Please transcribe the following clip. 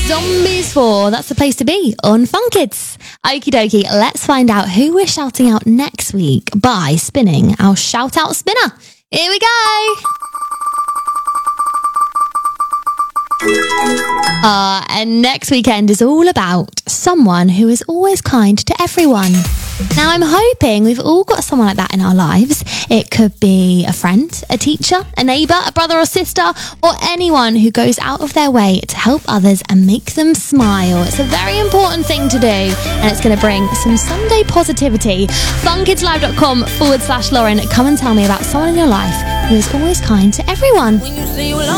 Zombies 4. That's the place to be on Fun Kids. Okie dokie, let's find out who we're shouting out next week by spinning our shout out spinner. Here we go. And next weekend is all about someone who is always kind to everyone. Now, I'm hoping we've all got someone like that in our lives. It could be a friend, a teacher, a neighbour, a brother or sister, or anyone who goes out of their way to help others and make them smile. It's a very important thing to do, and it's going to bring some Sunday positivity. funkidslive.com/Lauren. Come and tell me about someone in your life who is always kind to everyone.